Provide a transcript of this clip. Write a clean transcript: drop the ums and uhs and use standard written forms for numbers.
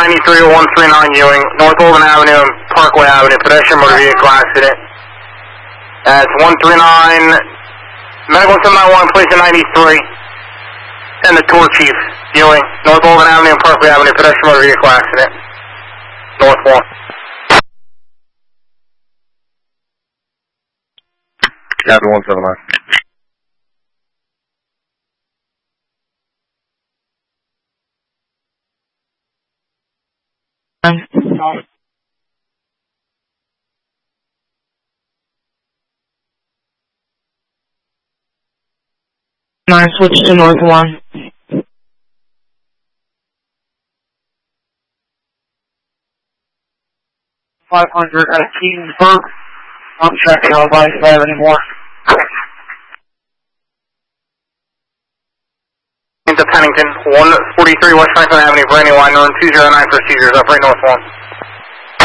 93 139 Ewing, North Oldham Avenue and Parkway Avenue, pedestrian motor vehicle accident. That's 139, medical 791, place in 93, and the tour chief, Ewing, North Oldham Avenue and Parkway Avenue, pedestrian motor vehicle accident. North 1. Captain 179. Switch to North 1. 500 at Keensburg. I'm checking out life if I have any more. Into Pennington, 143 West Franklin Avenue, Brandywine, known 209 procedures, upright North 1.